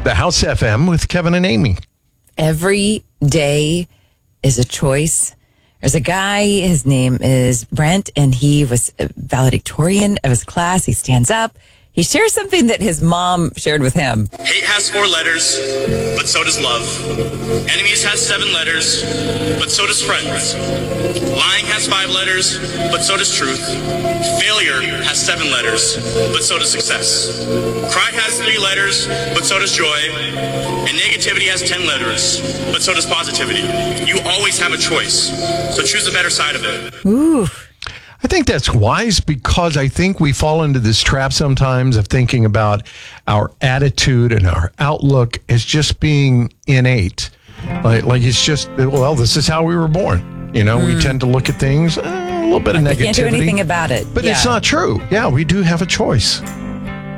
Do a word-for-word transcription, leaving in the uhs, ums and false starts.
The House F M with Kevin and Amy. Every day is a choice. There's a guy, his name is Brent, and he was a valedictorian of his class. He stands up. He shares something that his mom shared with him. Hate has four letters, but so does love. Enemies has seven letters, but so does friends. Lying has five letters, but so does truth. Failure has seven letters, but so does success. Pride has three letters, but so does joy. And negativity has ten letters, but so does positivity. You always have a choice, so choose the better side of it. Ooh. I think that's wise because I think we fall into this trap sometimes of thinking about our attitude and our outlook as just being innate. Like, like it's just, well, this is how we were born. You know, mm. we tend to look at things, uh, a little bit of like negativity. We can't do anything about it. But yeah. it's not true. Yeah, we do have a choice.